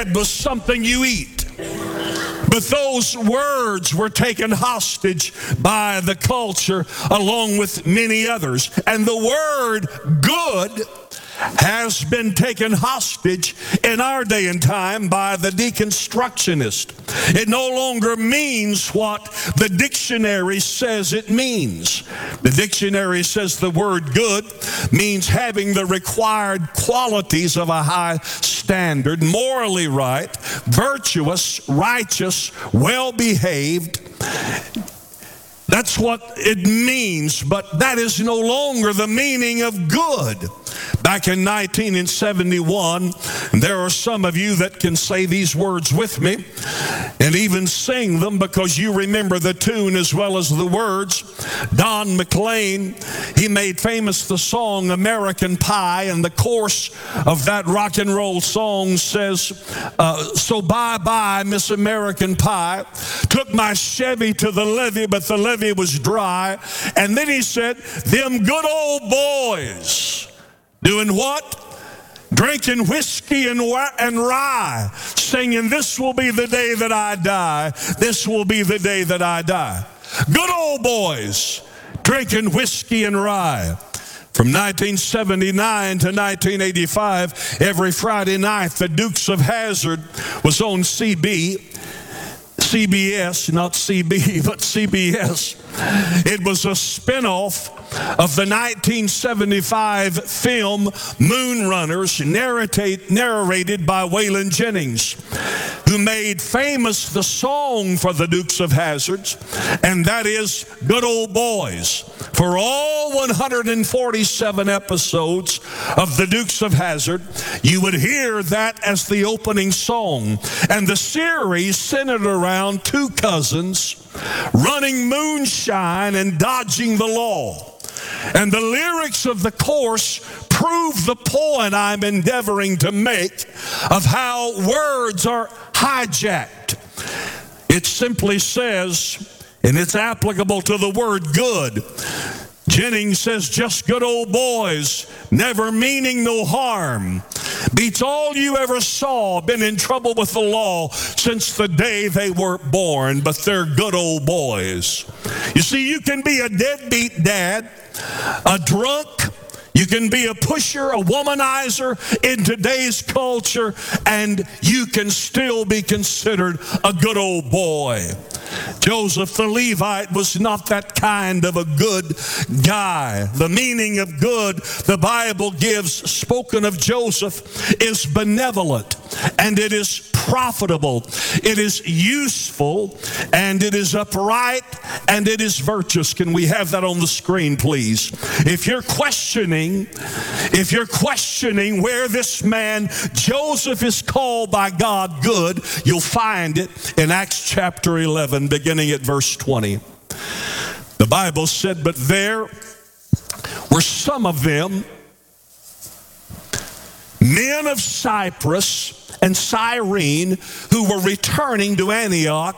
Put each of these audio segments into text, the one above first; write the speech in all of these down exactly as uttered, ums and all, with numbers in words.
bread was something you eat. But those words were taken hostage by the culture along with many others. And the word good has been taken hostage in our day and time by the deconstructionist. It no longer means what the dictionary says it means. The dictionary says the word good means having the required qualities of a high standard, morally right, virtuous, righteous, well-behaved. That's what it means, but that is no longer the meaning of good. Back in nineteen seventy-one, there are some of you that can say these words with me and even sing them because you remember the tune as well as the words. Don McLean, he made famous the song American Pie, and the chorus of that rock and roll song says, uh, so bye-bye, Miss American Pie. Took my Chevy to the levee, but the levee was dry. And then he said, them good old boys. Doing what? Drinking whiskey and, and rye, singing, this will be the day that I die. This will be the day that I die. Good old boys drinking whiskey and rye. From nineteen seventy-nine to nineteen eighty-five, every Friday night, the Dukes of Hazzard was on C B. C B S, not C B, but C B S. It was a spinoff of the nineteen seventy-five film Moonrunners, narrated, narrated by Waylon Jennings, who made famous the song for the Dukes of Hazzard, and that is Good Old Boys. For all one hundred forty-seven episodes of the Dukes of Hazzard, you would hear that as the opening song. And the series centered around two cousins running moonshine and dodging the law. And the lyrics of the chorus prove the point I'm endeavoring to make of how words are hijacked. It simply says, and it's applicable to the word good. Jennings says, just good old boys, never meaning no harm. Beats all you ever saw, been in trouble with the law since the day they were born, but they're good old boys. You see, you can be a deadbeat dad, a drunk, you can be a pusher, a womanizer in today's culture, and you can still be considered a good old boy. Joseph the Levite was not that kind of a good guy. The meaning of good the Bible gives, spoken of Joseph, is benevolent, and it is profitable, it is useful, and it is upright, and it is virtuous. Can we have that on the screen, please? If you're questioning, if you're questioning where this man Joseph is called by God good, you'll find it in Acts chapter eleven, beginning at verse twenty. The Bible said, but there were some of them, men of Cyprus and Cyrene, who were returning to Antioch,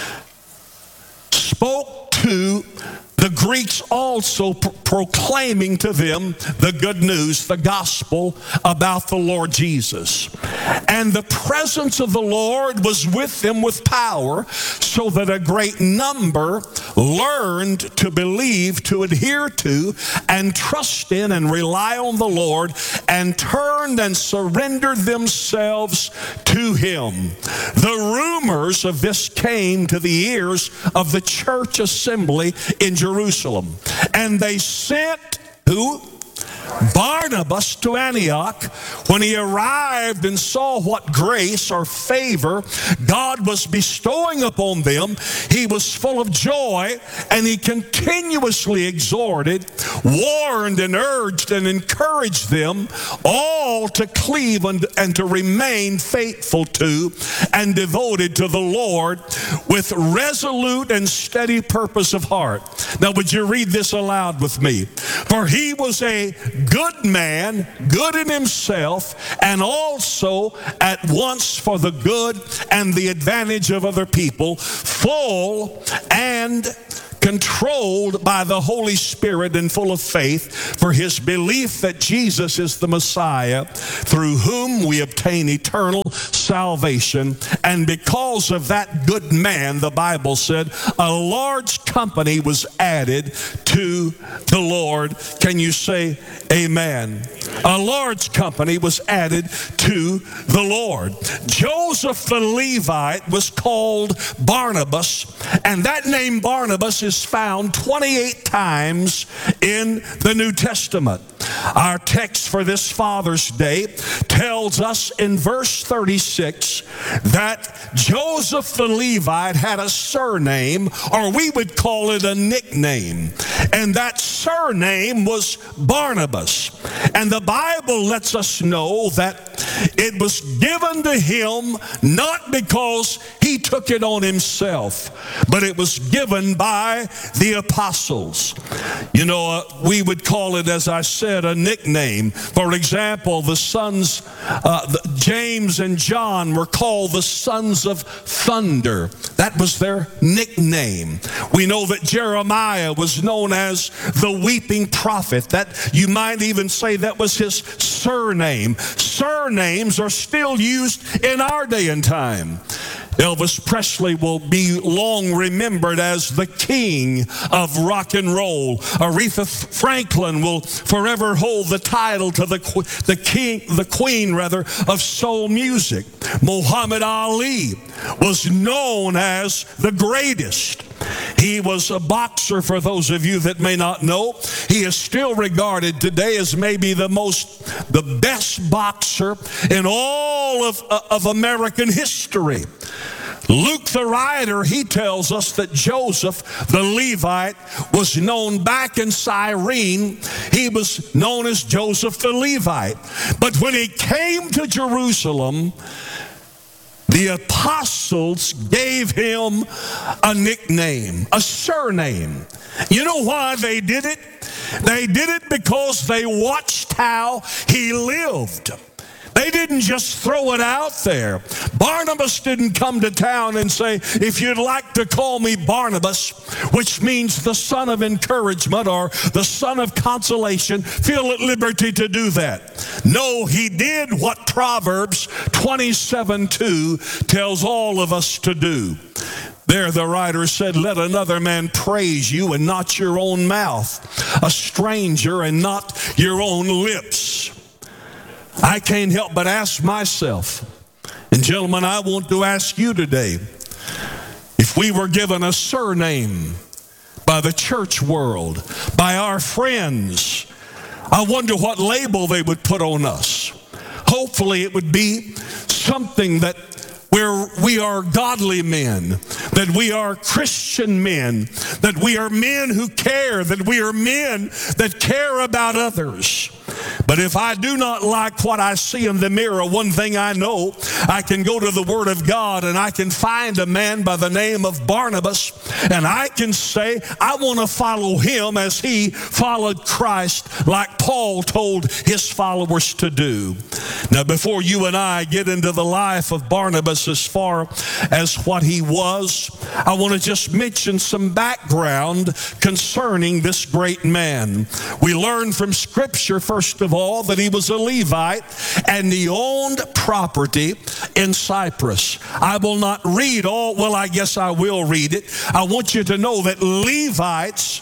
spoke to the Greeks also, pro- proclaiming to them the good news, the gospel about the Lord Jesus. And the presence of the Lord was with them with power, so that a great number learned to believe, to adhere to, and trust in and rely on the Lord, and turned and surrendered themselves to Him. The rumors of this came to the ears of the church assembly in Jerusalem. And they sent who? Barnabas to Antioch. When he arrived and saw what grace or favor God was bestowing upon them, he was full of joy, and he continuously exhorted, warned, and urged and encouraged them all to cleave and, and to remain faithful to and devoted to the Lord with resolute and steady purpose of heart. Now, would you read this aloud with me? For he was a good man, good in himself, and also at once for the good and the advantage of other people, full and controlled by the Holy Spirit and full of faith, for his belief that Jesus is the Messiah, through whom we obtain eternal salvation. And because of that good man, the Bible said, a large company was added to the Lord. Can you say amen? A large company was added to the Lord. Joseph the Levite was called Barnabas, and that name Barnabas is found twenty-eight times in the New Testament. Our text for this Father's Day tells us in verse thirty-six that Joseph the Levite had a surname, or we would call it a nickname, and that surname was Barnabas. And the Bible lets us know that it was given to him not because he took it on himself, but it was given by the apostles. You know, uh, we would call it, as I said, a nickname. For example, the sons, uh, the, James and John were called the sons of thunder. That was their nickname. We know that Jeremiah was known as the weeping prophet. That you might even say that was his surname. Surnames are still used in our day and time. Elvis Presley will be long remembered as the king of rock and roll. Aretha Franklin will forever hold the title to the the king, the queen rather, of soul music. Muhammad Ali was known as the greatest. He was a boxer, for those of you that may not know. He is still regarded today as maybe the most, the best boxer in all of, of American history. Luke the writer, he tells us that Joseph the Levite was known back in Cyrene. He was known as Joseph the Levite. But when he came to Jerusalem, the apostles gave him a nickname, a surname. You know why they did it? They did it because they watched how he lived. They didn't just throw it out there. Barnabas didn't come to town and say, if you'd like to call me Barnabas, which means the son of encouragement or the son of consolation, feel at liberty to do that. No, he did what Proverbs twenty-seven two tells all of us to do. There the writer said, let another man praise you and not your own mouth, a stranger and not your own lips. I can't help but ask myself, and gentlemen, I want to ask you today, if we were given a surname by the church world, by our friends, I wonder what label they would put on us. Hopefully it would be something that where we are godly men, that we are Christian men, that we are men who care, that we are men that care about others. But if I do not like what I see in the mirror, one thing I know, I can go to the Word of God and I can find a man by the name of Barnabas, and I can say, I want to follow him as he followed Christ, like Paul told his followers to do. Now, before you and I get into the life of Barnabas as far as what he was, I want to just mention some background concerning this great man. We learn from Scripture, first of all, that he was a Levite and he owned property in Cyprus. I will not read all, well, I guess I will read it. I want you to know that Levites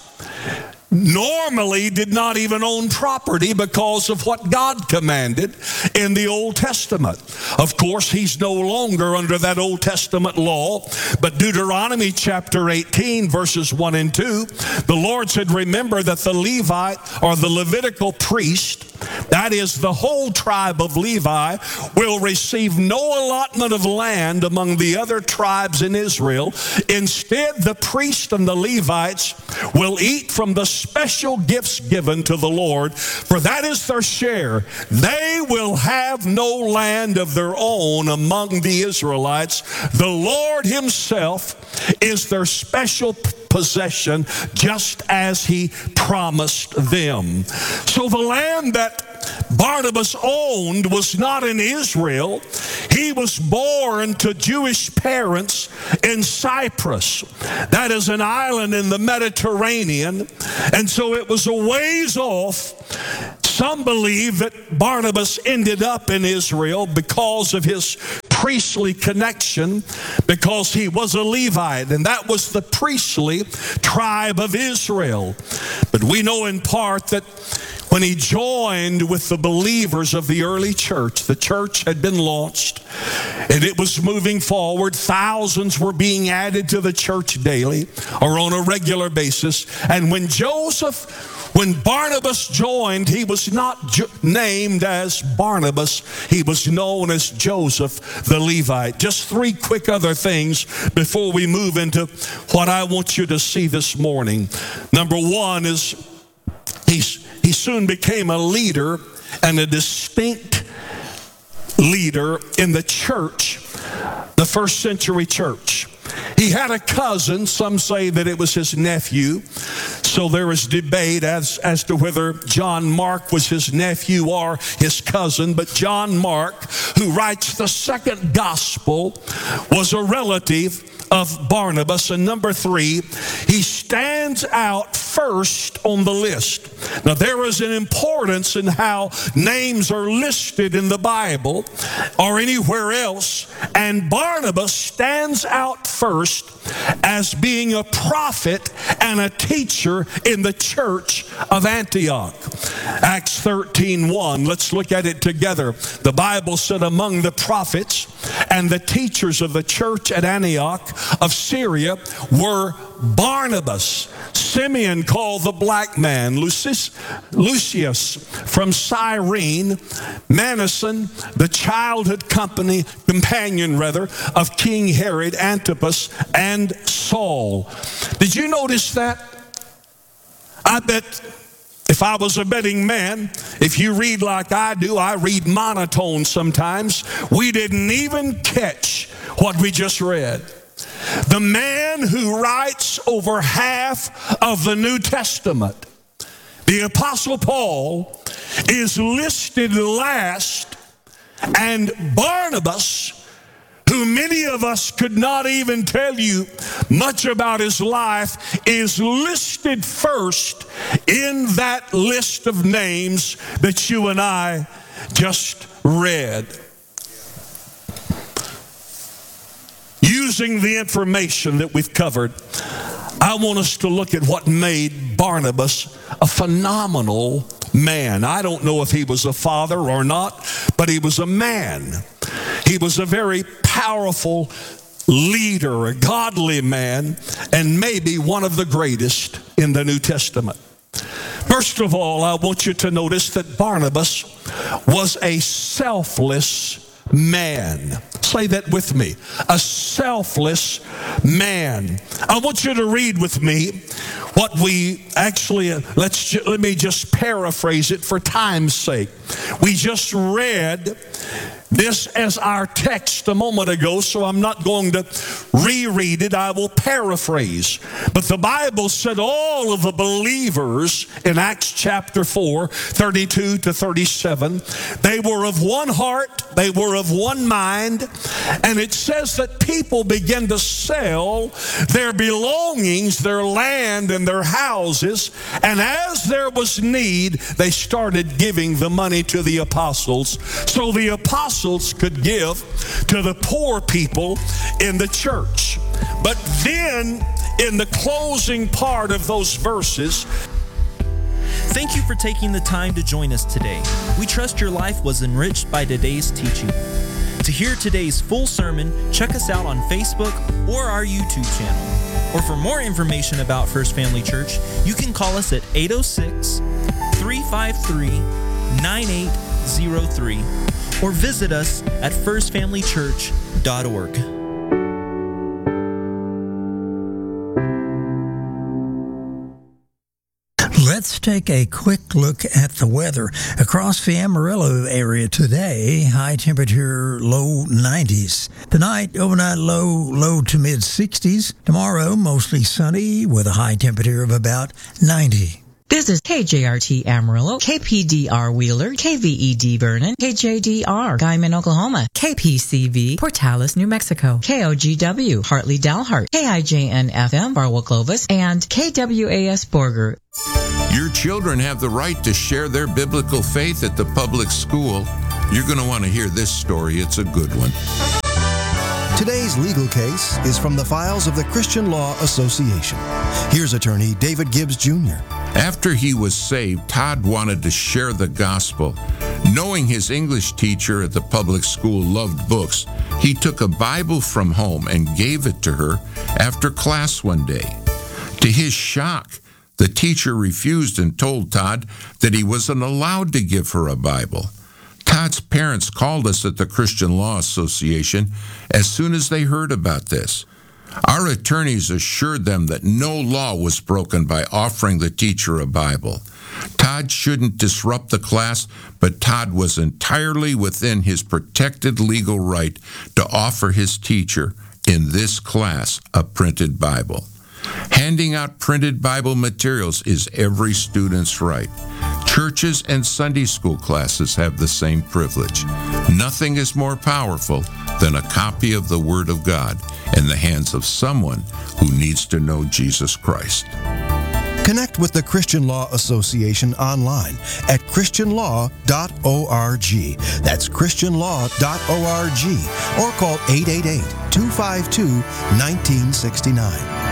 normally did not even own property because of what God commanded in the Old Testament. Of course, he's no longer under that Old Testament law, but Deuteronomy chapter eighteen, verses one and two, the Lord said, remember that the Levite or the Levitical priest, that is the whole tribe of Levi, will receive no allotment of land among the other tribes in Israel. Instead, the priest and the Levites will eat from the special gifts given to the Lord, for that is their share. They will have no land of their own among the Israelites. The Lord himself is their special possession, just as he promised them. So the land that Barnabas owned was not in Israel. He was born to Jewish parents in Cyprus. That is an island in the Mediterranean. And so it was a ways off. Some believe that Barnabas ended up in Israel because of his priestly connection because he was a Levite, and that was the priestly tribe of Israel. But we know in part that when he joined with the believers of the early church, the church had been launched and it was moving forward. Thousands were being added to the church daily or on a regular basis. And when Joseph, when Barnabas joined, he was not jo- named as Barnabas. He was known as Joseph the Levite. Just three quick other things before we move into what I want you to see this morning. Number one is he's He soon became a leader and a distinct leader in the church, the first century church. He had a cousin. Some say that it was his nephew. So there is debate as, as to whether John Mark was his nephew or his cousin. But John Mark, who writes the second gospel, was a relative of Barnabas. And number three, he stands out first on the list. Now, there is an importance in how names are listed in the Bible or anywhere else, and Barnabas stands out first as being a prophet and a teacher in the church of Antioch. Acts thirteen one, let's look at it together. The Bible said, among the prophets and the teachers of the church at Antioch of Syria were Barnabas, Simeon called the black man, Lucius, Lucius from Cyrene, Manason, the childhood company, companion rather, of King Herod, Antipas, and Saul. Did you notice that? I bet if I was a betting man, if you read like I do, I read monotone sometimes, we didn't even catch what we just read. The man who writes over half of the New Testament, the Apostle Paul, is listed last, and Barnabas, who many of us could not even tell you much about his life, is listed first in that list of names that you and I just read. Using the information that we've covered, I want us to look at what made Barnabas a phenomenal man. I don't know if he was a father or not, but he was a man. He was a very powerful leader, a godly man, and maybe one of the greatest in the New Testament. First of all, I want you to notice that Barnabas was a selfless man. Say that with me. A selfless man. I want you to read with me what we actually, let's let me just paraphrase it for time's sake. We just read this as our text a moment ago, so I'm not going to reread it. I will paraphrase. But the Bible said all of the believers in Acts chapter four, thirty-two to thirty-seven, they were of one heart, they were of one mind, and it says that people began to sell their belongings, their land and their houses, and as there was need, they started giving the money to the apostles, so the apostles could give to the poor people in the church. But then, in the closing part of those verses, thank you for taking the time to join us today. We trust your life was enriched by today's teaching. To hear today's full sermon, check us out on Facebook or our YouTube channel. Or for more information about First Family Church, you can call us at eight oh six, three five three, nine eight zero three or visit us at first family church dot org. Let's take a quick look at the weather. Across the Amarillo area today, high temperature, low nineties. Tonight, overnight low, low to mid sixties. Tomorrow, mostly sunny with a high temperature of about ninety. This is K J R T Amarillo, K P D R Wheeler, K V E D Vernon, K J D R Guyman, Oklahoma, K P C V Portales, New Mexico, K O G W Hartley Dalhart, K I J N F M Barwell Clovis, and K W A S Borger. Your children have the right to share their biblical faith at the public school. You're going to want to hear this story. It's a good one. Today's legal case is from the files of the Christian Law Association. Here's attorney David Gibbs Junior After he was saved, Todd wanted to share the gospel. Knowing his English teacher at the public school loved books, he took a Bible from home and gave it to her after class one day. To his shock, the teacher refused and told Todd that he wasn't allowed to give her a Bible. Todd's parents called us at the Christian Law Association as soon as they heard about this. Our attorneys assured them that no law was broken by offering the teacher a Bible. Todd shouldn't disrupt the class, but Todd was entirely within his protected legal right to offer his teacher in this class a printed Bible. Handing out printed Bible materials is every student's right. Churches and Sunday school classes have the same privilege. Nothing is more powerful than a copy of the Word of God in the hands of someone who needs to know Jesus Christ. Connect with the Christian Law Association online at christian law dot org. That's christian law dot org, or call eight eight eight, two five two, one nine six nine.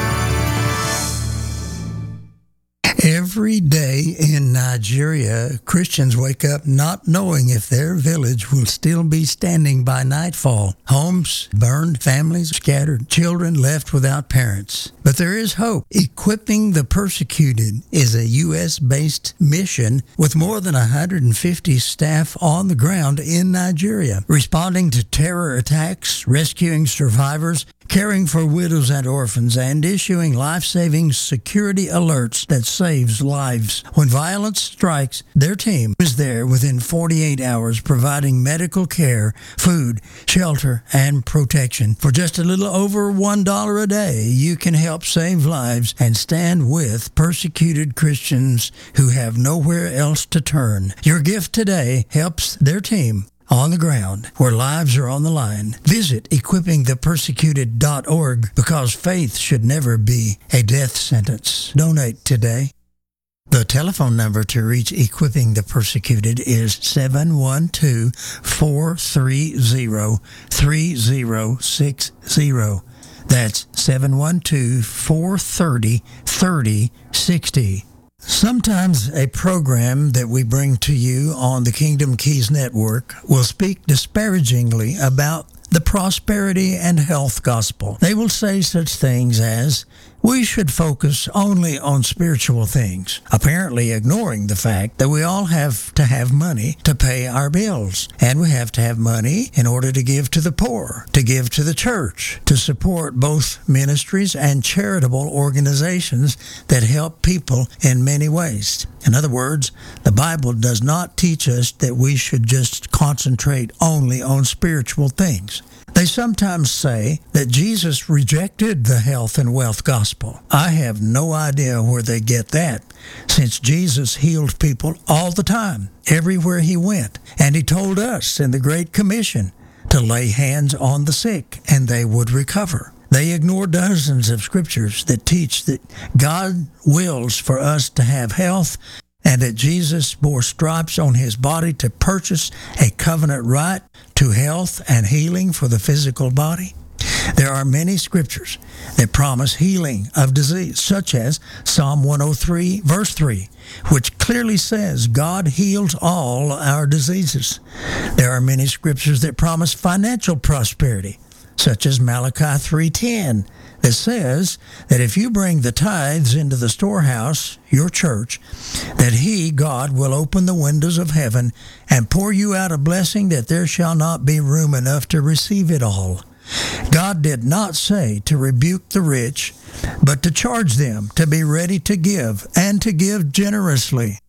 Every day in Nigeria, Christians wake up not knowing if their village will still be standing by nightfall. Homes burned, families scattered, children left without parents. But there is hope. Equipping the Persecuted is a U S-based mission with more than one hundred fifty staff on the ground in Nigeria, responding to terror attacks, rescuing survivors, caring for widows and orphans, and issuing life-saving security alerts that saves lives. When violence strikes, their team is there within forty-eight hours, providing medical care, food, shelter, and protection. For just a little over one dollar a day, you can help save lives and stand with persecuted Christians who have nowhere else to turn. Your gift today helps their team on the ground where lives are on the line. Visit equipping the persecuted dot org, because faith should never be a death sentence. Donate today. The telephone number to reach Equipping the Persecuted is seven one two, four three zero, three zero six zero. That's seven one two, four three zero, three zero six zero. Sometimes a program that we bring to you on the Kingdom Keys Network will speak disparagingly about the prosperity and health gospel. They will say such things as, we should focus only on spiritual things, apparently ignoring the fact that we all have to have money to pay our bills, and we have to have money in order to give to the poor, to give to the church, to support both ministries and charitable organizations that help people in many ways. In other words, the Bible does not teach us that we should just concentrate only on spiritual things. They sometimes say that Jesus rejected the health and wealth gospel. I have no idea where they get that, since Jesus healed people all the time, everywhere he went. And he told us in the Great Commission to lay hands on the sick and they would recover. They ignore dozens of scriptures that teach that God wills for us to have health, and that Jesus bore stripes on his body to purchase a covenant right to health and healing for the physical body. There are many scriptures that promise healing of disease, such as Psalm one oh three, verse three, which clearly says God heals all our diseases. There are many scriptures that promise financial prosperity, such as Malachi three ten, that says that if you bring the tithes into the storehouse, your church, that he, God, will open the windows of heaven and pour you out a blessing that there shall not be room enough to receive it all. God did not say to rebuke the rich, but to charge them to be ready to give, and to give generously.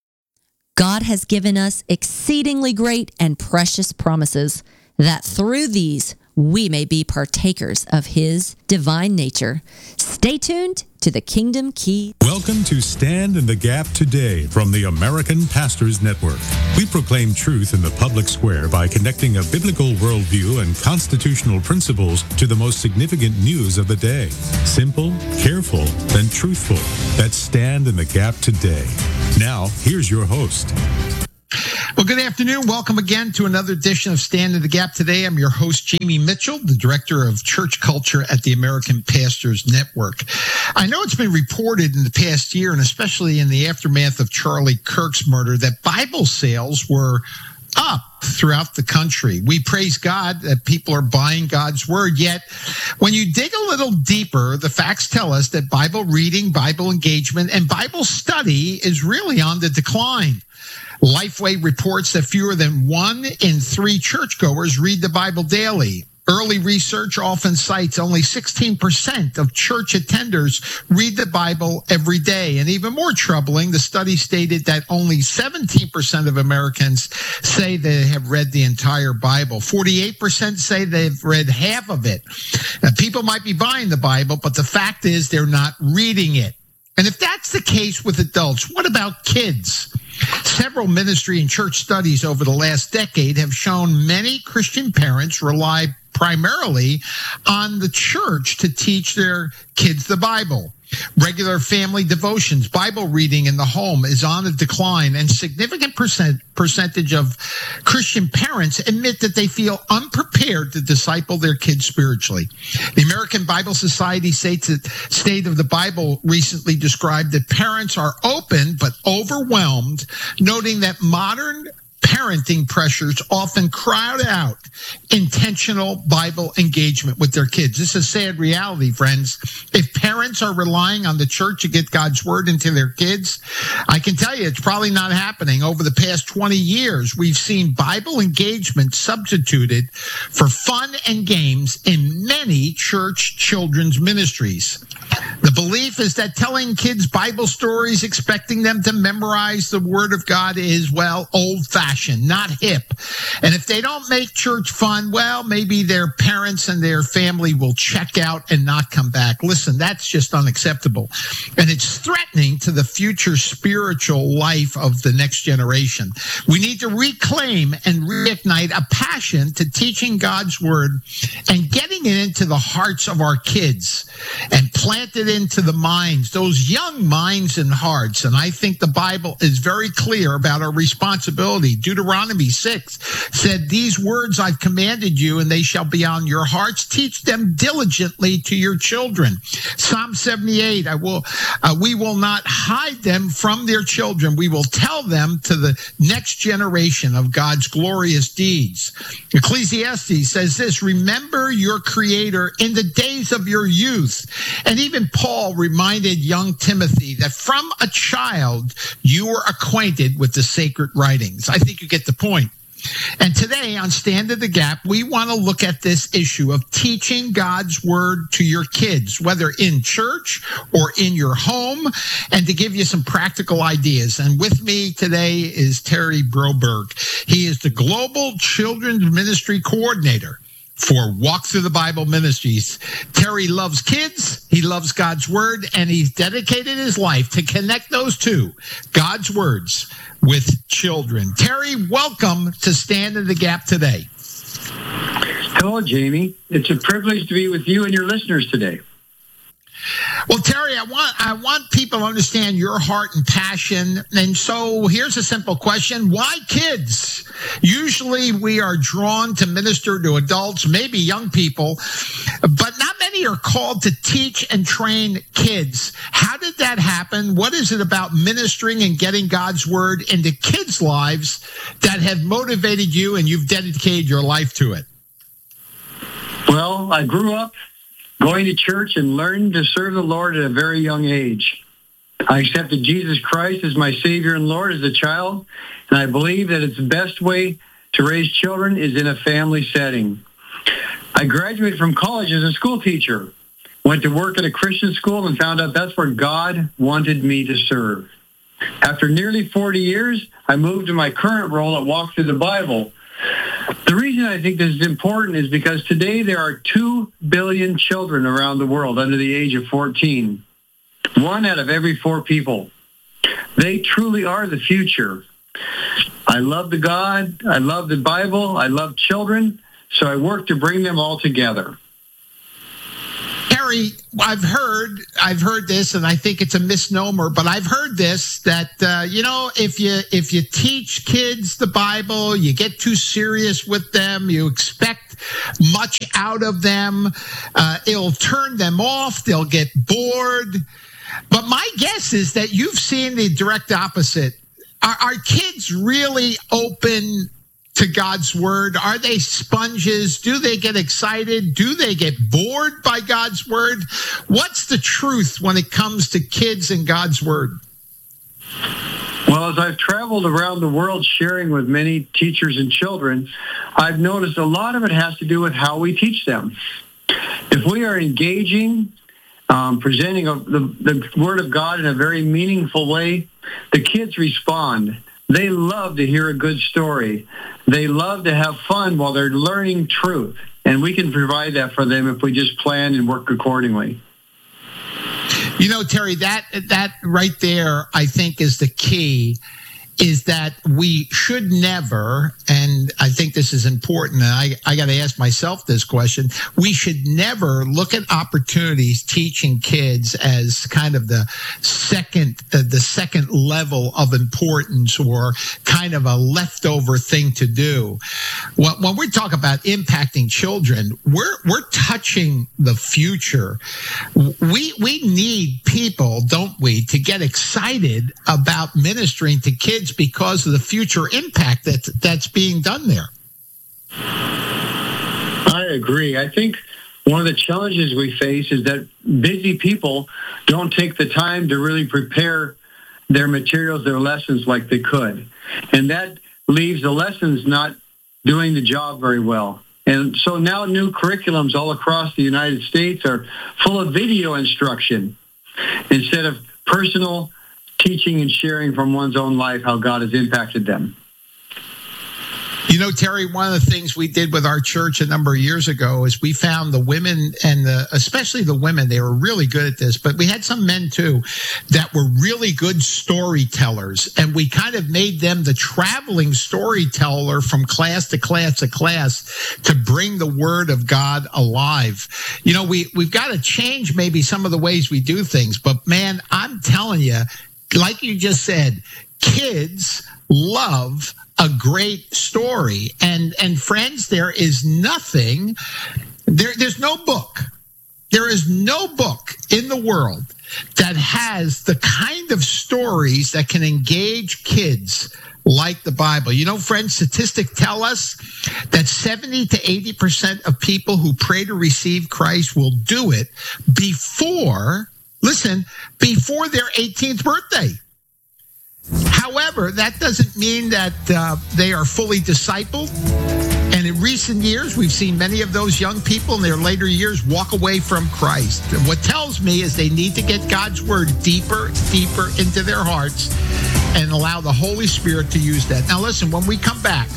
God has given us exceedingly great and precious promises, that through these we may be partakers of his divine nature. Stay tuned to the Kingdom Key. Welcome to Stand in the Gap Today from the American Pastors Network. We proclaim truth in the public square by connecting a biblical worldview and constitutional principles to the most significant news of the day. Simple, careful, and truthful. That's Stand in the Gap Today. Now, here's your host. Well, good afternoon. Welcome again to another edition of Stand in the Gap. Today, I'm your host, Jamie Mitchell, the Director of Church Culture at the American Pastors Network. I know it's been reported in the past year, and especially in the aftermath of Charlie Kirk's murder, that Bible sales were up throughout the country. We praise God that people are buying God's word. Yet, when you dig a little deeper, the facts tell us that Bible reading, Bible engagement, and Bible study is really on the decline. Lifeway reports that fewer than one in three churchgoers read the Bible daily. Early research often cites only sixteen percent of church attenders read the Bible every day. And even more troubling, the study stated that only seventeen percent of Americans say they have read the entire Bible. forty-eight percent say they've read half of it. Now, people might be buying the Bible, but the fact is they're not reading it. And if that's the case with adults, what about kids? Several ministry and church studies over the last decade have shown many Christian parents rely primarily on the church to teach their kids the Bible. Regular family devotions, Bible reading in the home is on a decline, and significant percent percentage of Christian parents admit that they feel unprepared to disciple their kids spiritually. The American Bible Society states that State of the Bible recently described that parents are open but overwhelmed, noting that modern parenting pressures often crowd out intentional Bible engagement with their kids. This is a sad reality, friends. If parents are relying on the church to get God's word into their kids, I can tell you it's probably not happening. Over the past twenty years, we've seen Bible engagement substituted for fun and games in many church children's ministries. The belief is that telling kids Bible stories, expecting them to memorize the Word of God is, well, old-fashioned, not hip. And if they don't make church fun, well, maybe their parents and their family will check out and not come back. Listen, that's just unacceptable. And it's threatening to the future spiritual life of the next generation. We need to reclaim and reignite a passion to teaching God's Word and getting it into the hearts of our kids and plant it into the minds, those young minds and hearts. And I think the Bible is very clear about our responsibility. Deuteronomy six said, "These words I've commanded you, and they shall be on your hearts. Teach them diligently to your children." Psalm seventy-eight, I will, uh, we will not hide them from their children. We will tell them to the next generation of God's glorious deeds. Ecclesiastes says this, "Remember your Creator in the days of your youth." And even Paul reminded young Timothy that from a child, you were acquainted with the sacred writings. I think you get the point. And today on Stand in the Gap, we want to look at this issue of teaching God's word to your kids, whether in church or in your home, and to give you some practical ideas. And with me today is Terry Broberg. He is the Global Children's Ministry Coordinator for Walk Through the Bible Ministries. Terry loves kids, he loves God's Word, and he's dedicated his life to connect those two, God's words, with children. Terry, welcome to Stand in the Gap today. Hello, Jamie. It's a privilege to be with you and your listeners today. Well, Terry, I want I want people to understand your heart and passion. And so here's a simple question. Why kids? Usually we are drawn to minister to adults, maybe young people, but not many are called to teach and train kids. How did that happen? What is it about ministering and getting God's word into kids' lives that have motivated you and you've dedicated your life to it? Well, I grew up going to church and learned to serve the Lord at a very young age. I accepted Jesus Christ as my Savior and Lord as a child, and I believe that it's the best way to raise children is in a family setting. I graduated from college as a school teacher, went to work at a Christian school, and found out that's where God wanted me to serve. After nearly forty years, I moved to my current role at Walk Through the Bible. The reason I think this is important is because today there are two billion children around the world under the age of fourteen. One out of every four people. They truly are the future. I love the God, I love the Bible, I love children, so I work to bring them all together. Terry, Terry, I've heard, I've heard this, and I think it's a misnomer, but I've heard this that uh, you know, if you if you teach kids the Bible, you get too serious with them, you expect much out of them, uh, it'll turn them off, they'll get bored. But my guess is that you've seen the direct opposite. Are, are kids really open to God's word? Are they sponges? Do they get excited? Do they get bored by God's word? What's the truth when it comes to kids and God's word? Well, as I've traveled around the world sharing with many teachers and children, I've noticed a lot of it has to do with how we teach them. If we are engaging, um, presenting a, the, the Word of God in a very meaningful way, the kids respond. They love to hear a good story. They love to have fun while they're learning truth. And we can provide that for them if we just plan and work accordingly. You know, Terry, that that right there, I think, is the key, is that we should never, and I think this is important, and I, I got to ask myself this question, we should never look at opportunities teaching kids as kind of the second, uh, the second level of importance or kind of a leftover thing to do. When, when we talk about impacting children, we're we're touching the future. We we need people, don't we, to get excited about ministering to kids because of the future impact that that's being done there. I agree. I think one of the challenges we face is that busy people don't take the time to really prepare their materials, their lessons like they could. And that leaves the lessons not doing the job very well. And so now new curriculums all across the United States are full of video instruction instead of personal teaching and sharing from one's own life how God has impacted them. You know, Terry, one of the things we did with our church a number of years ago is we found the women, and the, especially the women, they were really good at this, but we had some men too that were really good storytellers, and we kind of made them the traveling storyteller from class to class to class to bring the word of God alive. You know, we, we've got to change maybe some of the ways we do things, but man, I'm telling you, like you just said, kids love a great story. And and friends, there is nothing, there, there's no book, there is no book in the world that has the kind of stories that can engage kids like the Bible. You know, friends, statistics tell us that seventy to eighty percent of people who pray to receive Christ will do it before, listen, before their eighteenth birthday. However, that doesn't mean that uh, they are fully discipled. And in recent years, we've seen many of those young people in their later years walk away from Christ. And what tells me is they need to get God's word deeper, deeper into their hearts and allow the Holy Spirit to use that. Now, listen, when we come back,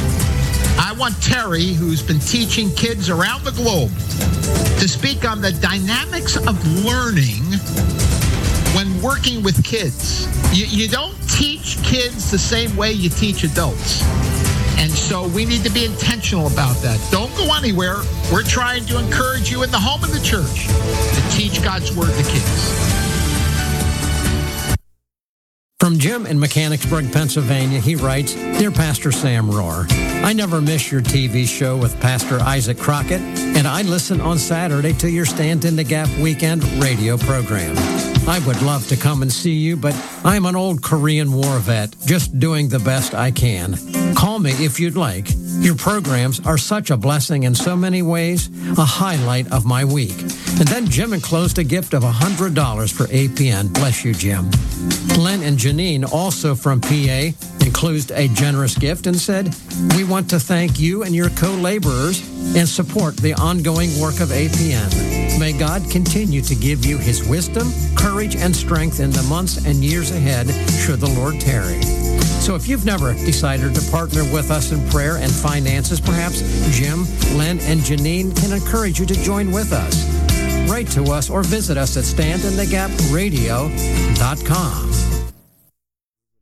I want Terry, who's been teaching kids around the globe, to speak on the dynamics of learning when working with kids. You, you don't teach kids the same way you teach adults. And so we need to be intentional about that. Don't go anywhere. We're trying to encourage you in the home of the church to teach God's word to kids. From Jim in Mechanicsburg, Pennsylvania, he writes, Dear Pastor Sam Rohr, I never miss your T V show with Pastor Isaac Crockett, and I listen on Saturday to your Stand in the Gap weekend radio program. I would love to come and see you, but I'm an old Korean War vet, just doing the best I can. Call me if you'd like. Your programs are such a blessing in so many ways, a highlight of my week. And then Jim enclosed a gift of one hundred dollars for A P N. Bless you, Jim. Len and Janine, also from P A, enclosed a generous gift and said, we want to thank you and your co-laborers and support the ongoing work of A P N. May God continue to give you his wisdom, courage, and strength in the months and years ahead, should the Lord tarry. So if you've never decided to partner with us in prayer and finances, perhaps Jim, Len, and Janine can encourage you to join with us. Write to us or visit us at stand in the gap radio dot com. From the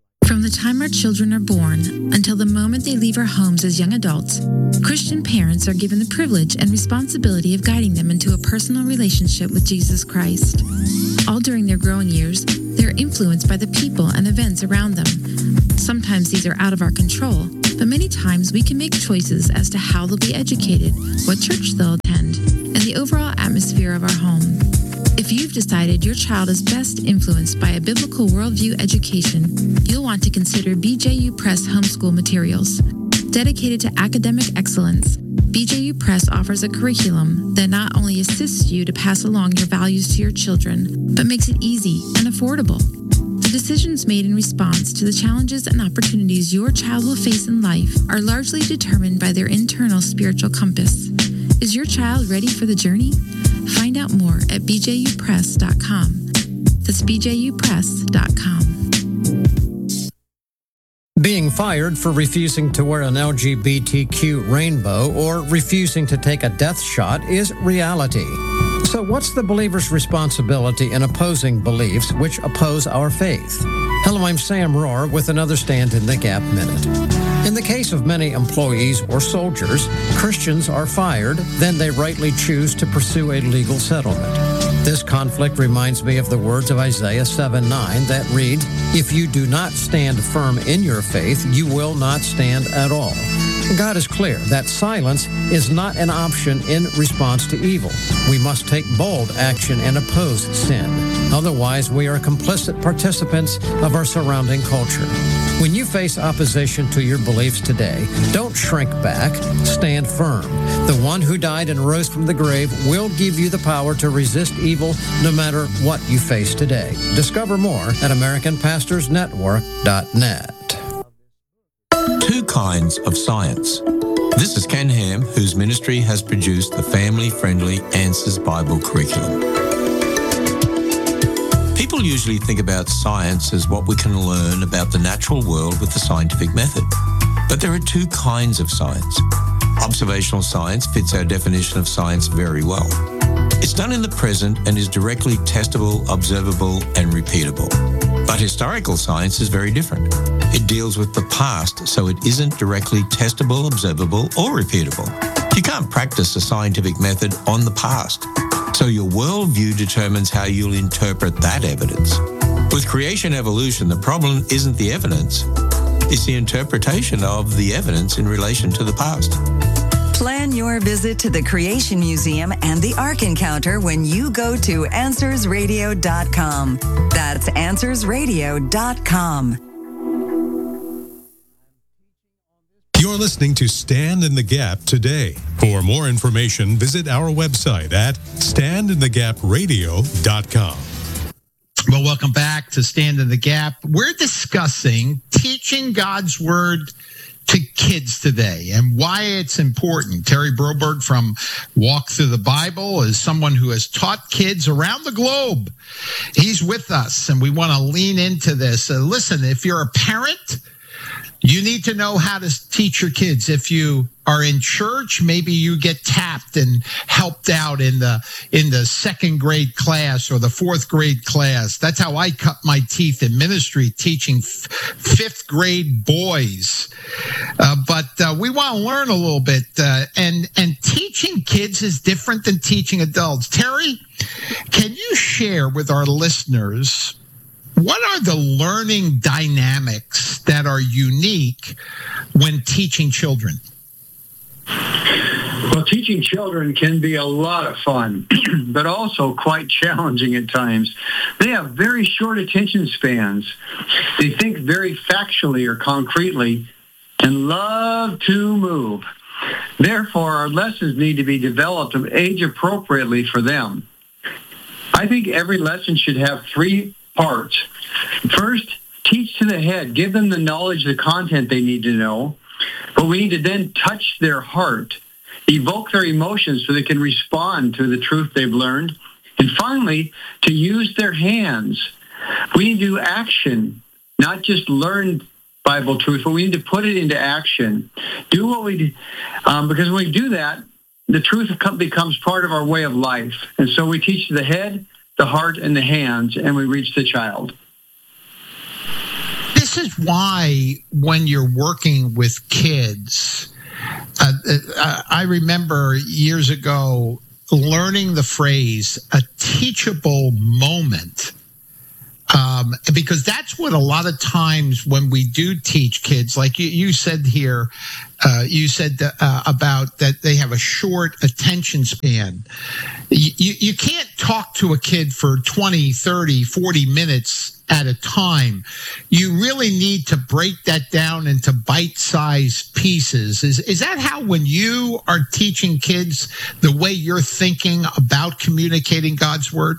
the time our children are born until the moment they leave our homes as young adults, Christian parents are given the privilege and responsibility of guiding them into a personal relationship with Jesus Christ. All during their growing years, they're influenced by the people and events around them. Sometimes these are out of our control, but many times we can make choices as to how they'll be educated, what church they'll attend, and the overall atmosphere of our home. If you've decided your child is best influenced by a biblical worldview education, you'll want to consider B J U Press homeschool materials. Dedicated to academic excellence, B J U Press offers a curriculum that not only assists you to pass along your values to your children, but makes it easy and affordable. The decisions made in response to the challenges and opportunities your child will face in life are largely determined by their internal spiritual compass. Is your child ready for the journey? Find out more at b j u press dot com. That's b j u press dot com. Being fired for refusing to wear an L G B T Q rainbow or refusing to take a death shot is reality. So what's the believer's responsibility in opposing beliefs which oppose our faith? Hello, I'm Sam Rohr with another Stand in the Gap Minute. In the case of many employees or soldiers, Christians are fired, then they rightly choose to pursue a legal settlement. This conflict reminds me of the words of Isaiah seven nine that read, "If you do not stand firm in your faith, you will not stand at all." God is clear that silence is not an option in response to evil. We must take bold action and oppose sin. Otherwise, we are complicit participants of our surrounding culture. When you face opposition to your beliefs today, don't shrink back. Stand firm. The one who died and rose from the grave will give you the power to resist evil no matter what you face today. Discover more at american pastors network dot net. Two kinds of science. This is Ken Ham, whose ministry has produced the family-friendly Answers Bible curriculum. People usually think about science as what we can learn about the natural world with the scientific method. But there are two kinds of science. Observational science fits our definition of science very well. It's done in the present and is directly testable, observable, and repeatable. But historical science is very different. It deals with the past, so it isn't directly testable, observable, or repeatable. You can't practice a scientific method on the past. So your worldview determines how you'll interpret that evidence. With creation evolution, the problem isn't the evidence, it's the interpretation of the evidence in relation to the past. Plan your visit to the Creation Museum and the Ark Encounter when you go to answers radio dot com. That's answers radio dot com. You're listening to Stand in the Gap today. For more information, visit our website at stand in the gap radio dot com. Well, welcome back to Stand in the Gap. We're discussing teaching God's Word to kids today and why it's important. Terry Broberg from Walk Through the Bible is someone who has taught kids around the globe. He's with us, and we want to lean into this. Uh, listen, if you're a parent, you need to know how to teach your kids. If you are in church, maybe you get tapped and helped out in the in the second grade class or the fourth grade class. That's how I cut my teeth in ministry, teaching f- fifth grade boys. Uh, but uh, we want to learn a little bit, uh, and and teaching kids is different than teaching adults. Terry, can you share with our listeners what are the learning dynamics that are unique when teaching children? Well, teaching children can be a lot of fun, but also quite challenging at times. They have very short attention spans. They think very factually or concretely and love to move. Therefore, our lessons need to be developed age appropriately for them. I think every lesson should have three parts. First, teach to the head. Give them the knowledge, the content they need to know. But we need to then touch their heart, evoke their emotions so they can respond to the truth they've learned. And finally, to use their hands. We need to do action, not just learn Bible truth, but we need to put it into action. Do what we do, um, because when we do that, the truth becomes part of our way of life. And so we teach the head, the heart, and the hands, and we reach the child. This this is why when you're working with kids, uh, uh, I remember years ago learning the phrase, a teachable moment. Um, because that's what a lot of times when we do teach kids, like you, you said here, uh, you said that, uh, about that they have a short attention span. You, you, you can't talk to a kid for twenty, thirty, forty minutes at a time. You really need to break that down into bite-sized pieces. Is, is that how, when you are teaching kids, the way you're thinking about communicating God's word?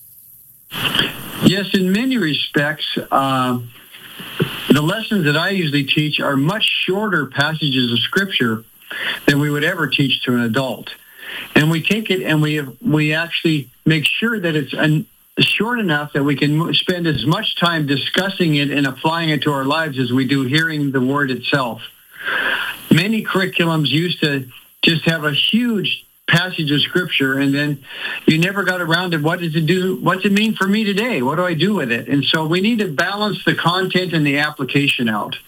Yes, in many respects, uh, the lessons that I usually teach are much shorter passages of Scripture than we would ever teach to an adult. And we take it and we we actually make sure that it's an, short enough that we can spend as much time discussing it and applying it to our lives as we do hearing the Word itself. Many curriculums used to just have a huge passage of Scripture, and then you never got around to what does it do, what's it mean for me today? What do I do with it? And so we need to balance the content and the application out.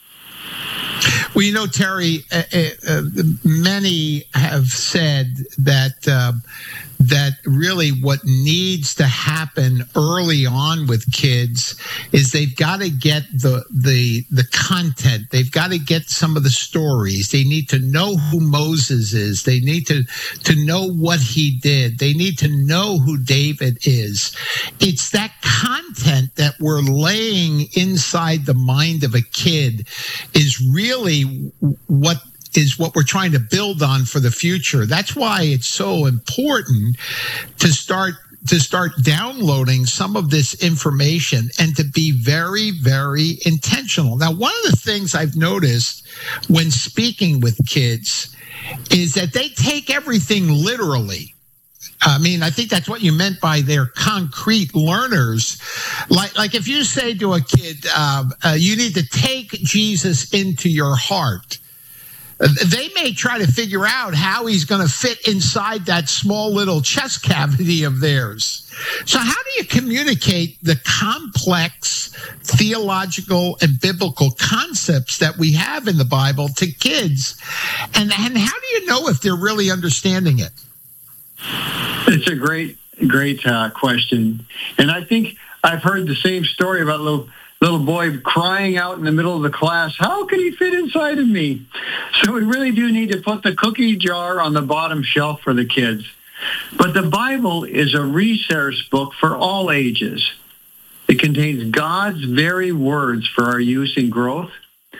Well, you know, Terry, uh, uh, many have said that uh, that really what needs to happen early on with kids is they've got to get the the the content. They've got to get some of the stories. They need to know who Moses is. They need to to know what he did. They need to know who David is. It's that content that we're laying inside the mind of a kid is really what is what we're trying to build on for the future. That's why it's so important to start to start downloading some of this information and to be very, very intentional. Now, one of the things I've noticed when speaking with kids is that they take everything literally. I mean, I think that's what you meant by their concrete learners. Like, like if you say to a kid, uh, uh, you need to take Jesus into your heart, they may try to figure out how he's going to fit inside that small little chest cavity of theirs. So how do you communicate the complex theological and biblical concepts that we have in the Bible to kids? And, and how do you know if they're really understanding it? It's a great, great uh, question. And I think I've heard the same story about a little, little boy crying out in the middle of the class, how can he fit inside of me? So we really do need to put the cookie jar on the bottom shelf for the kids. But the Bible is a resource book for all ages. It contains God's very words for our use and growth.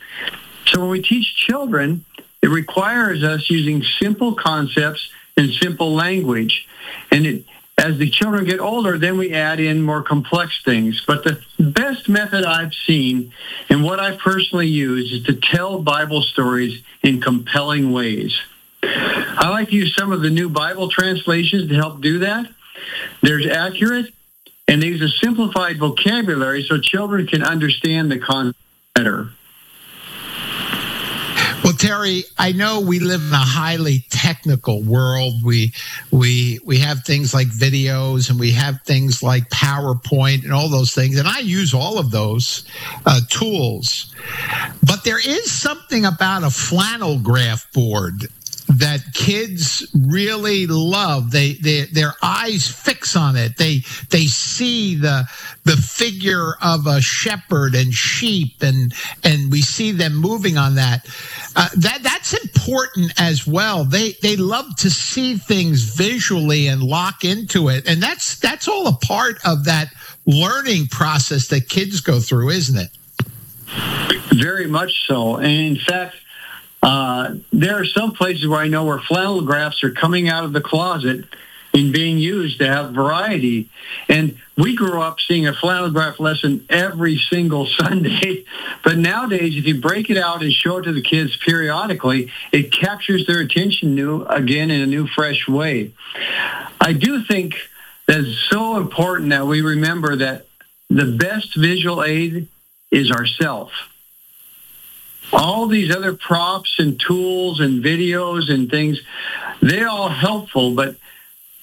So when we teach children, it requires us using simple concepts and simple language. And it, as the children get older, then we add in more complex things. But the best method I've seen and what I personally use is to tell Bible stories in compelling ways. I like to use some of the new Bible translations to help do that. They're accurate, and they use a simplified vocabulary so children can understand the concept better. Well, Terry, I know we live in a highly technical world. We we we have things like videos, and we have things like PowerPoint and all those things, and I use all of those uh, tools. But there is something about a flannel graph board that kids really love. They, they their eyes fix on it. They they see the the figure of a shepherd and sheep, and and we see them moving on that. Uh, that that's important as well. They they love to see things visually and lock into it, and that's that's all a part of that learning process that kids go through, isn't it? Very much so. And in fact, Uh, there are some places where I know where flannel graphs are coming out of the closet and being used to have variety. And we grew up seeing a flannel graph lesson every single Sunday. But nowadays, if you break it out and show it to the kids periodically, it captures their attention new again in a new, fresh way. I do think that it's so important that we remember that the best visual aid is ourself. All these other props and tools and videos and things, they're all helpful, but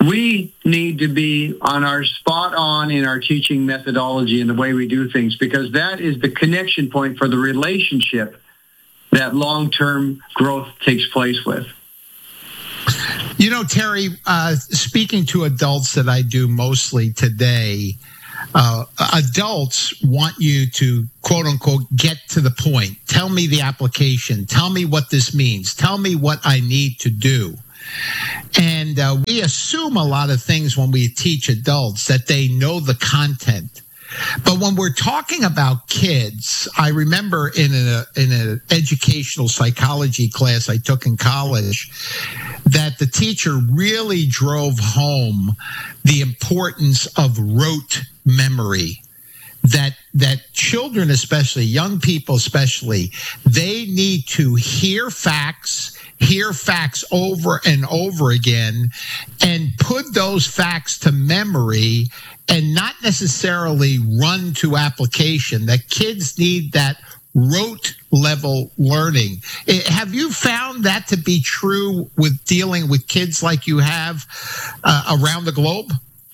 we need to be on our spot on in our teaching methodology and the way we do things, because that is the connection point for the relationship that long-term growth takes place with. You know, Terry, uh, speaking to adults that I do mostly today, uh, adults want you to, quote unquote, get to the point. Tell me the application. Tell me what this means. Tell me what I need to do. And uh, we assume a lot of things when we teach adults, that they know the content. But when we're talking about kids, I remember in a in an educational psychology class I took in college that the teacher really drove home the importance of rote memory. That that children, especially young people especially, they need to hear facts, hear facts over and over again, and put those facts to memory and not necessarily run to application. That kids need that rote level learning. Have you found that to be true with dealing with kids like you have uh, around the globe?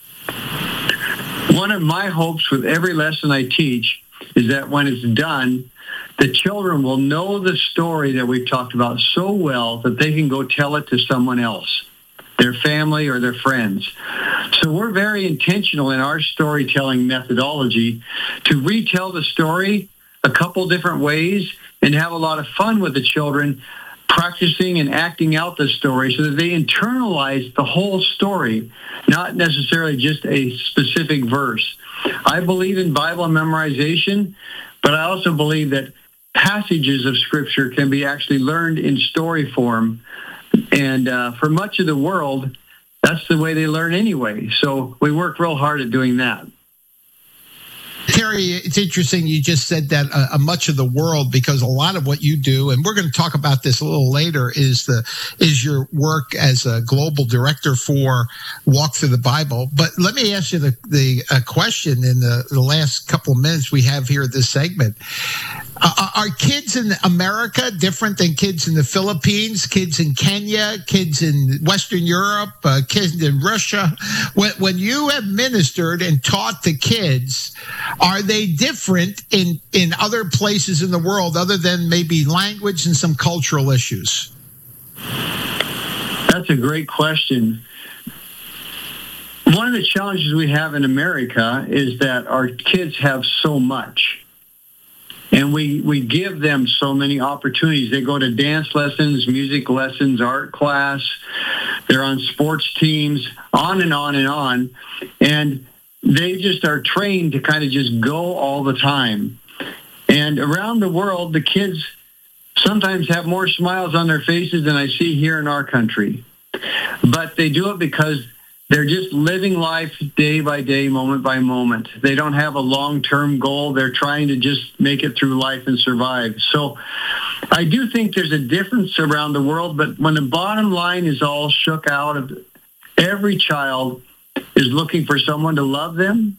One of my hopes with every lesson I teach is that when it's done, the children will know the story that we've talked about so well that they can go tell it to someone else, their family or their friends. So we're very intentional in our storytelling methodology to retell the story a couple different ways and have a lot of fun with the children practicing and acting out the story so that they internalize the whole story, not necessarily just a specific verse. I believe in Bible memorization, but I also believe that passages of Scripture can be actually learned in story form. And uh, for much of the world, that's the way they learn anyway. So we work real hard at doing that. Terry, it's interesting you just said that uh, much of the world, because a lot of what you do, and we're going to talk about this a little later, is the is your work as a global director for Walk Through the Bible. But let me ask you the, the uh, question in the, the last couple of minutes we have here at this segment. Uh, are kids in America different than kids in the Philippines, kids in Kenya, kids in Western Europe, uh, kids in Russia? When, when you have ministered and taught the kids, are they different in, in other places in the world other than maybe language and some cultural issues? That's a great question. One of the challenges we have in America is that our kids have so much. And we, we give them so many opportunities. They go to dance lessons, music lessons, art class. They're on sports teams, on and on and on. And they just are trained to kind of just go all the time. And around the world, the kids sometimes have more smiles on their faces than I see here in our country. But they do it because they're just living life day by day, moment by moment. They don't have a long-term goal. They're trying to just make it through life and survive. So I do think there's a difference around the world, but when the bottom line is all shook out, of every child is looking for someone to love them,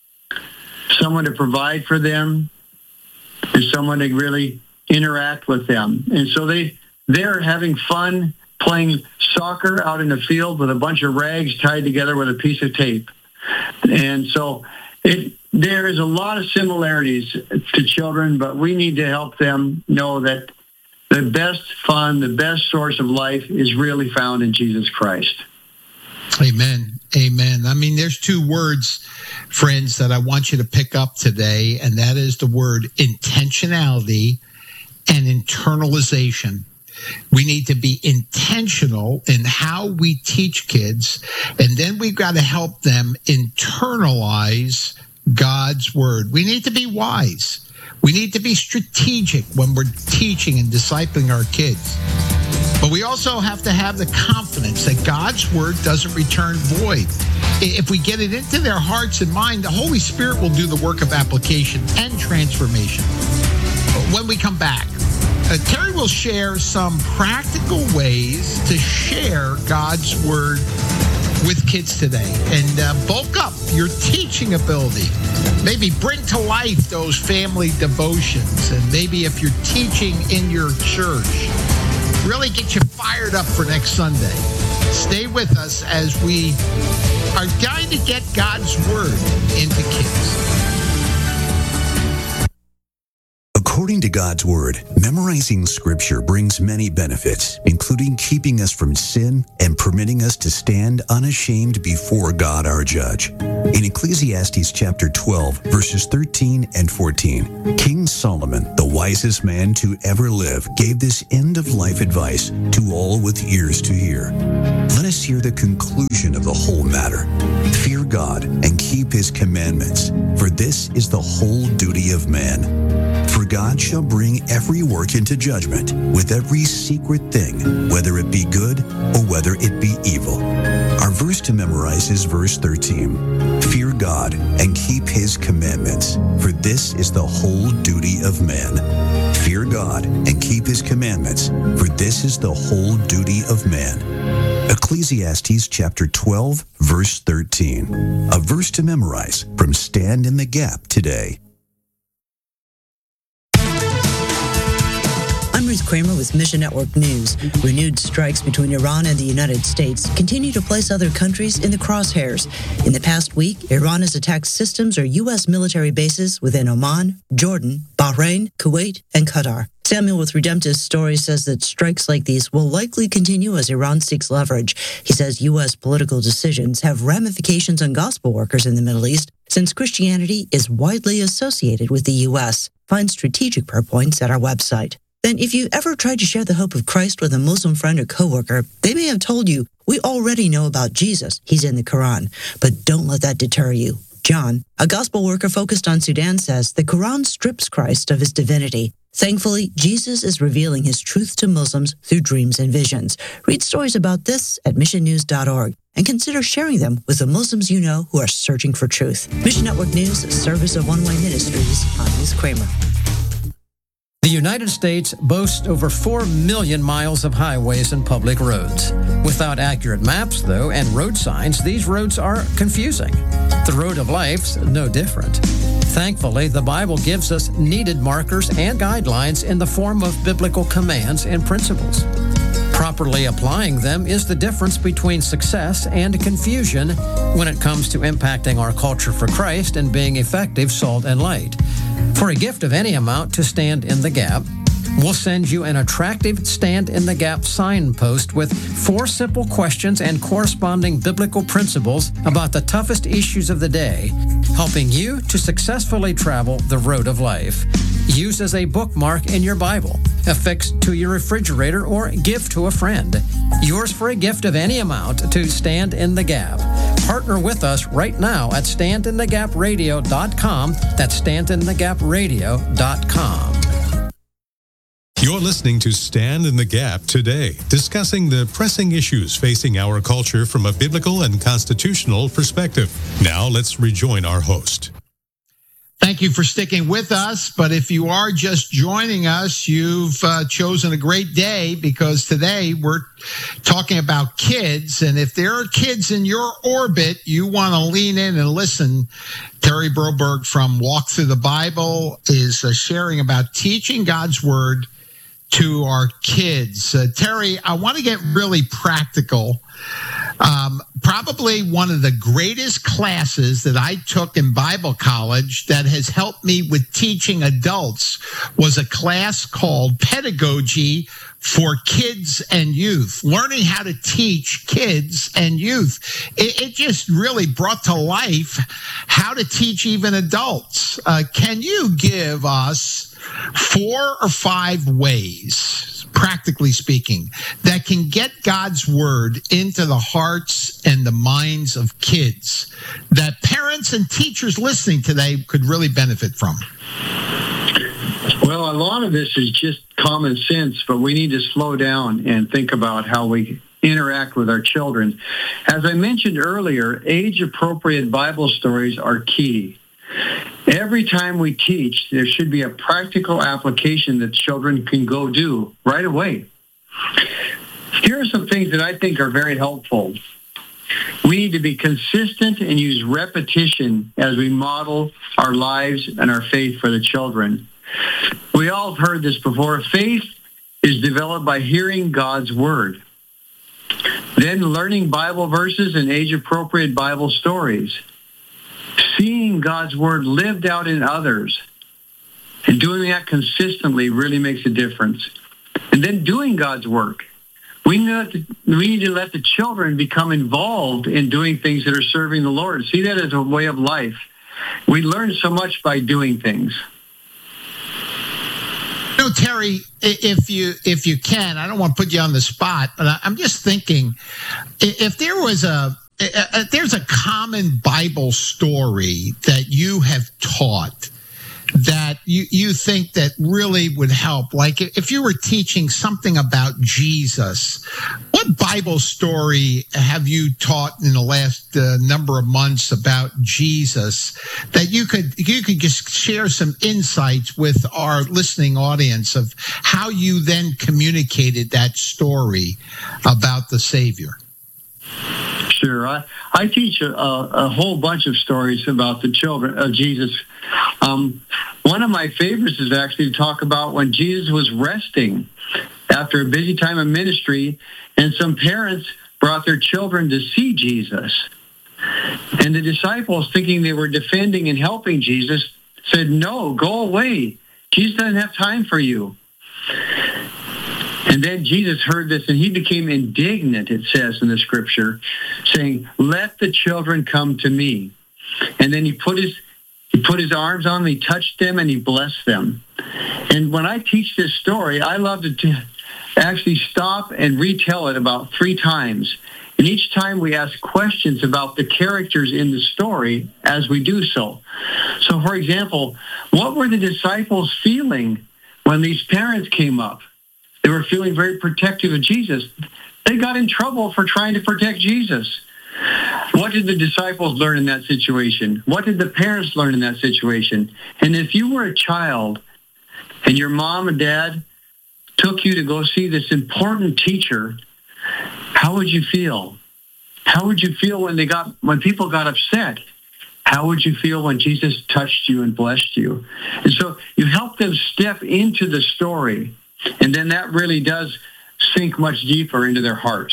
someone to provide for them, and someone to really interact with them. And so they, they're having fun playing soccer out in the field with a bunch of rags tied together with a piece of tape. And so it, there is a lot of similarities to children, but we need to help them know that the best fun, the best source of life is really found in Jesus Christ. Amen. Amen. I mean, there's two words, friends, that I want you to pick up today, and that is the word intentionality and internalization. We need to be intentional in how we teach kids, and then we've got to help them internalize God's word. We need to be wise. We need to be strategic when we're teaching and discipling our kids. But we also have to have the confidence that God's word doesn't return void. If we get it into their hearts and mind, the Holy Spirit will do the work of application and transformation. When we come back, Uh, Terry will share some practical ways to share God's word with kids today and uh, bulk up your teaching ability. Maybe bring to life those family devotions. And maybe if you're teaching in your church, really get you fired up for next Sunday. Stay with us as we are trying to get God's Word into kids. According to God's Word, memorizing Scripture brings many benefits, including keeping us from sin and permitting us to stand unashamed before God our Judge. In Ecclesiastes chapter twelve, verses thirteen and fourteen, King Solomon, the wisest man to ever live, gave this end-of-life advice to all with ears to hear. Let us hear the conclusion of the whole matter. Fear God and keep his commandments, for this is the whole duty of man. For God shall bring every work into judgment with every secret thing, whether it be good or whether it be evil. Our verse to memorize is verse thirteen. Fear God and keep his commandments, for this is the whole duty of man. Fear God and keep his commandments, for this is the whole duty of man. Ecclesiastes chapter twelve, verse thirteen. A verse to memorize from Stand in the Gap today. I'm Ruth Kramer with Mission Network News. Renewed strikes between Iran and the United States continue to place other countries in the crosshairs. In the past week, Iran has attacked systems or U S military bases within Oman, Jordan, Bahrain, Kuwait, and Qatar. Samuel with Redemptive Stories says that strikes like these will likely continue as Iran seeks leverage. He says U S political decisions have ramifications on gospel workers in the Middle East, since Christianity is widely associated with the U S. Find strategic prayer points at our website. Then if you ever tried to share the hope of Christ with a Muslim friend or coworker, they may have told you, we already know about Jesus. He's in the Quran. But don't let that deter you. John, a gospel worker focused on Sudan, says the Quran strips Christ of his divinity. Thankfully, Jesus is revealing his truth to Muslims through dreams and visions. Read stories about this at mission news dot org and consider sharing them with the Muslims you know who are searching for truth. Mission Network News, a service of One Way Ministries. I'm Ruth Kramer. The United States boasts over four million miles of highways and public roads. Without accurate maps, though, and road signs, these roads are confusing. The road of life's no different. Thankfully, the Bible gives us needed markers and guidelines in the form of biblical commands and principles. Properly applying them is the difference between success and confusion when it comes to impacting our culture for Christ and being effective salt and light. For a gift of any amount to Stand in the Gap, we'll send you an attractive Stand in the Gap signpost with four simple questions and corresponding biblical principles about the toughest issues of the day, helping you to successfully travel the road of life. Use as a bookmark in your Bible, affix to your refrigerator, or give to a friend. Yours for a gift of any amount to Stand in the Gap. Partner with us right now at stand in the gap radio dot com. That's stand in the gap radio dot com. You're listening to Stand in the Gap today, discussing the pressing issues facing our culture from a biblical and constitutional perspective. Now let's rejoin our host. Thank you for sticking with us. But if you are just joining us, you've uh, chosen a great day, because today we're talking about kids. And if there are kids in your orbit, you want to lean in and listen. Terry Broberg from Walk Through the Bible is uh, sharing about teaching God's Word to our kids. Uh, Terry, I want to get really practical. Um, probably one of the greatest classes that I took in Bible college that has helped me with teaching adults was a class called Pedagogy for Kids and Youth, learning how to teach kids and youth. It, it just really brought to life how to teach even adults. Uh, can you give us four or five ways, practically speaking, that can get God's Word into the hearts and the minds of kids that parents and teachers listening today could really benefit from? Well, a lot of this is just common sense, but we need to slow down and think about how we interact with our children. As I mentioned earlier, age-appropriate Bible stories are key. Every time we teach, there should be a practical application that children can go do right away. Here are some things that I think are very helpful. We need to be consistent and use repetition as we model our lives and our faith for the children. We all have heard this before. Faith is developed by hearing God's Word. Then learning Bible verses and age-appropriate Bible stories. Seeing God's Word lived out in others. And doing that consistently really makes a difference. And then doing God's work. We need, to, we need to let the children become involved in doing things that are serving the Lord. See that as a way of life. We learn so much by doing things. You know, Terry, if you if you can, I don't want to put you on the spot, but I'm just thinking, if there was a if there's a common Bible story that you have taught that you, you think that really would help, like if you were teaching something about Jesus, what Bible story have you taught in the last uh, number of months about Jesus that you could you could just share some insights with our listening audience of how you then communicated that story about the Savior? Sure. I, I teach a, a whole bunch of stories about the children of Jesus. Um, one of my favorites is actually to talk about when Jesus was resting after a busy time of ministry, and some parents brought their children to see Jesus. And the disciples, thinking they were defending and helping Jesus, said, "No, go away. Jesus doesn't have time for you." And then Jesus heard this, and he became indignant, it says in the scripture, saying, "Let the children come to me." And then he put his he put his arms on them, he touched them, and he blessed them. And when I teach this story, I love to t- actually stop and retell it about three times. And each time we ask questions about the characters in the story as we do so. So, for example, what were the disciples feeling when these parents came up? They were feeling very protective of Jesus. They got in trouble for trying to protect Jesus. What did the disciples learn in that situation? What did the parents learn in that situation? And if you were a child and your mom and dad took you to go see this important teacher, how would you feel? How would you feel when they got when people got upset? How would you feel when Jesus touched you and blessed you? And so you help them step into the story. And then that really does sink much deeper into their heart.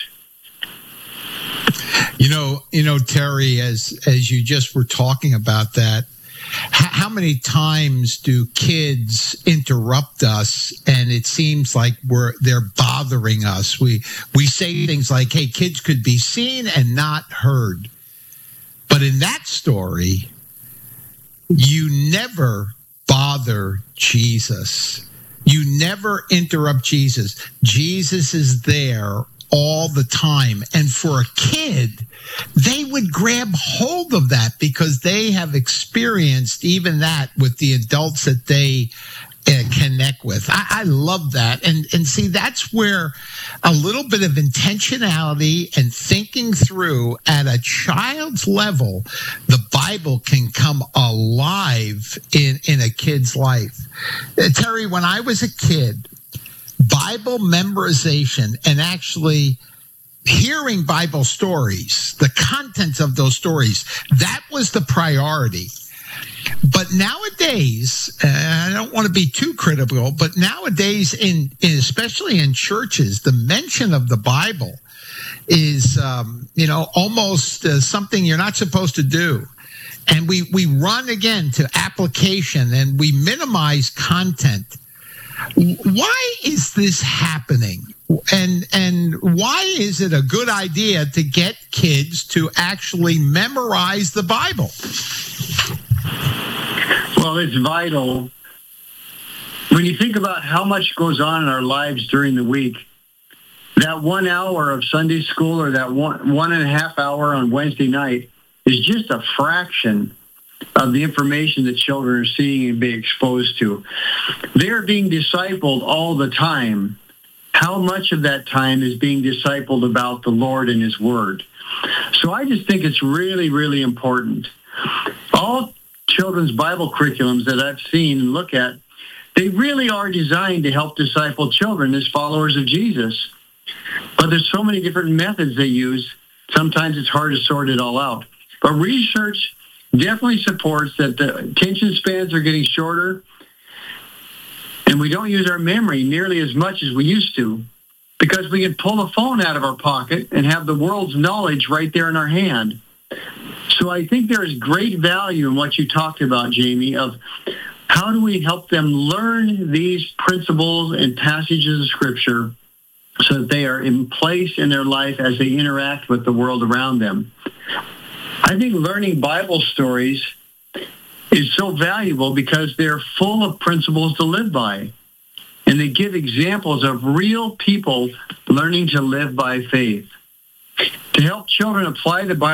You know, you know, Terry, as as you just were talking about that, h- how many times do kids interrupt us, and it seems like we're they're bothering us? We we say things like, "Hey, kids could be seen and not heard," but in that story, you never bother Jesus. You never interrupt Jesus. Jesus is there all the time. And for a kid, they would grab hold of that because they have experienced even that with the adults that they uh, connect with. I, I love that. And, and see, that's where a little bit of intentionality and thinking through at a child's level, the Bible can come alive in, in a kid's life. Uh, Terry, when I was a kid, Bible memorization and actually hearing Bible stories, the contents of those stories, that was the priority. But nowadays, uh, I don't want to be too critical, but nowadays, in, in especially in churches, the mention of the Bible is, um, you know, almost uh, something you're not supposed to do. And we, we run again to application and we minimize content. Why is this happening? And and why is it a good idea to get kids to actually memorize the Bible? Well, it's vital. When you think about how much goes on in our lives during the week, that one hour of Sunday school or that one, one and a half hour on Wednesday night is just a fraction of the information that children are seeing and being exposed to. They're being discipled all the time. How much of that time is being discipled about the Lord and His Word? So I just think it's really, really important. All children's Bible curriculums that I've seen and look at, they really are designed to help disciple children as followers of Jesus. But there's so many different methods they use, sometimes it's hard to sort it all out. But research definitely supports that the attention spans are getting shorter, and we don't use our memory nearly as much as we used to. because we can pull the phone out of our pocket and have the world's knowledge right there in our hand. So I think there is great value in what you talked about, Jamie, of how do we help them learn these principles and passages of Scripture so that they are in place in their life as they interact with the world around them. I think learning Bible stories is so valuable because they're full of principles to live by. And they give examples of real people learning to live by faith. To help children apply the Bible